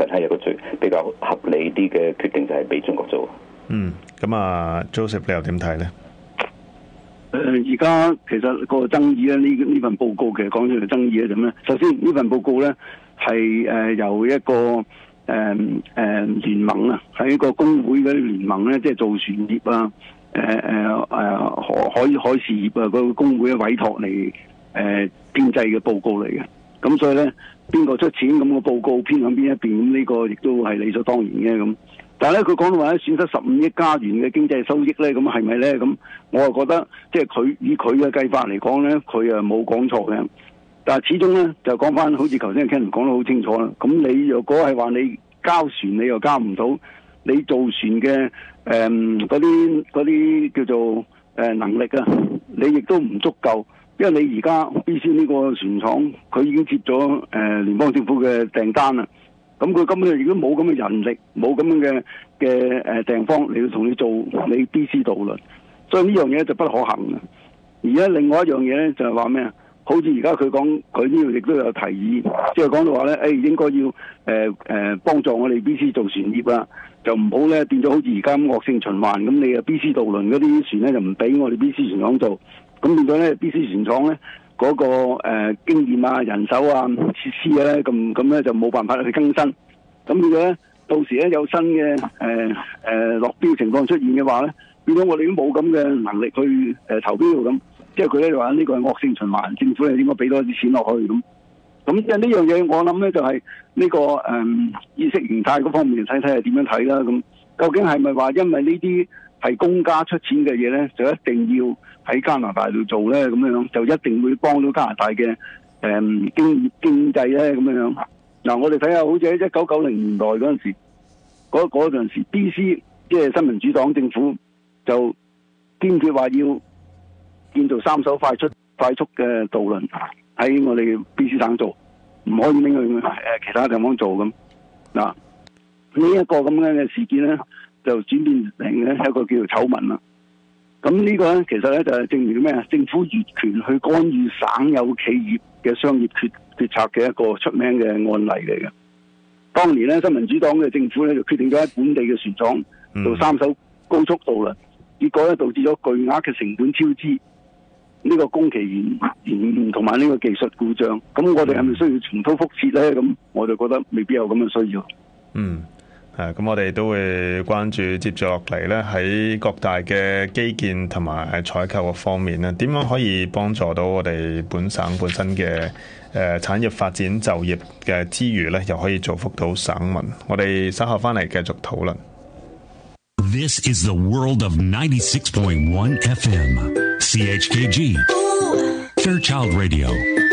係一個比較合理啲嘅決定，就係俾中國做。 咁啊 Joseph 你又點睇咧？ 而家其實個爭議咧，呢份報告其實講出嚟爭議咧就咩？首先呢份報告咧係由一個聯盟啊，喺一個工會嗰啲聯盟咧，即係造船業啊、海事業啊個工會委託嚟編製嘅報告嚟嘅。咁所以咧，邊個出錢咁個報告偏向邊一邊，咁呢個亦都係理所當然嘅咁。但係咧，佢講到話咧，損失15億加元嘅經濟收益咧，咁係咪咧？咁我又覺得，即係佢以佢嘅計法嚟講咧，佢冇講錯嘅。但係始終咧，就講翻好似頭先 Ken 講得好清楚啦。咁你若果係話你交船，你又交唔到，你造船嘅嗰啲叫做能力啊，你亦都唔足夠，因為你而家 BC 呢個船廠，佢已經接咗聯邦政府嘅訂單啦。咁佢根本亦都冇咁嘅人力，冇咁樣嘅地方嚟到同你做你 BC 渡輪，所以呢樣嘢就不可行嘅。而家另外一樣嘢咧就係話咩啊？好似而家佢講，佢呢度亦都有提議，即係講到話咧，應該要幫助我哋 BC 做船業啦，就唔好咧變咗好似而家咁惡性循環。咁你BC 渡輪嗰啲船咧就唔俾我哋 BC 船廠做，咁變咗咧 BC 船廠咧。嗰個經驗啊、人手啊、設施咧，咁咧就冇辦法去更新。咁變咗咧，到時咧有新嘅落標情況出現嘅話咧，變咗我哋都冇咁嘅能力去投標咁。即係佢咧就話呢個係惡性循環，政府係應該俾多啲錢落去咁。咁即係呢樣嘢，我諗咧就係呢個意識形態嗰方面睇睇係點樣睇啦。咁究竟係咪話因為呢啲係公家出錢嘅嘢咧，就一定要喺加拿大度做咧，咁樣就一定會幫到加拿大嘅經濟咧，咁樣。嗱，我哋睇下，好似喺1990年代嗰陣時，嗰陣時 BC 即係新民主黨政府就堅決話要建造3艘快速嘅渡輪喺我哋 BC 省做，唔可以拎去其他地方做咁。嗱，呢一個咁樣嘅事件咧，就轉變成咧一個叫做醜聞啦。咁呢個咧，其實咧就係證明咩啊？政府越權去干預省有企業嘅商業決策嘅一個出名嘅案例嚟嘅。當年咧，新民主黨嘅政府咧就決定咗喺本地嘅船廠做3艘高速渡輪，結果咧導致咗巨額嘅成本超支，呢個工期延誤同埋呢個技術故障。咁我哋係咪需要重蹈覆轍咧？咁我就覺得未必有咁嘅需要。 咁我哋都會關注接住落嚟咧，喺各大嘅基建同埋採購嘅方面咧，點樣可以幫助到我哋本省本身嘅產業發展就業嘅之餘咧，又可以造福到省民。我哋稍後翻嚟繼續討論。 This is the world of 96.1 FM CHKG Fairchild Radio。